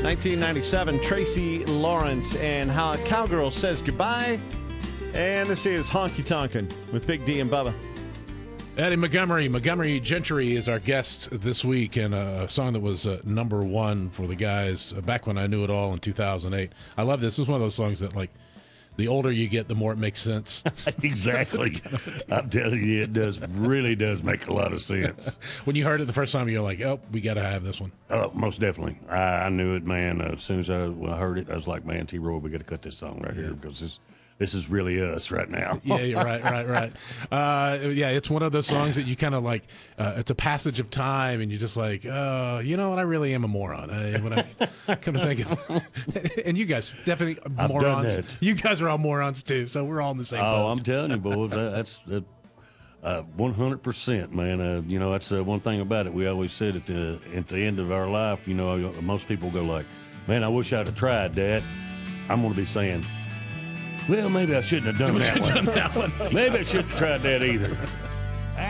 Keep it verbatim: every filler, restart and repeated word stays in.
nineteen ninety-seven, Tracy Lawrence and How a Cowgirl Says Goodbye. And this is Honky Tonkin' with Big D and Bubba. Eddie Montgomery, Montgomery Gentry is our guest this week, and a song that was uh, number one for the guys uh, back when I knew it all in two thousand eight. I love this. This is one of those songs that, like, the older you get, the more it makes sense. Exactly. I'm telling you, it does really does make a lot of sense. When you heard it the first time, you're like, oh, we got to have this one. Oh, most definitely. I, I knew it, man. Uh, as soon as I, when I heard it, I was like, man, T-Roy, we got to cut this song right here because this This is really us right now. Yeah, you're right, right, right. Uh, yeah, it's one of those songs that you kind of like, uh, it's a passage of time, and you're just like, uh, you know what, I really am a moron. I, when I come to think of it. And you guys, definitely I've morons. done that. You guys are all morons, too, so we're all in the same boat. Oh, I'm telling you, boys, that, that's uh, uh, one hundred percent, man. Uh, you know, that's uh, one thing about it. We always said at the, at the end of our life, you know, most people go like, man, I wish I'd have tried that. I'm going to be saying, well, maybe I shouldn't have done, that, one. done that one. Maybe I shouldn't have tried that either.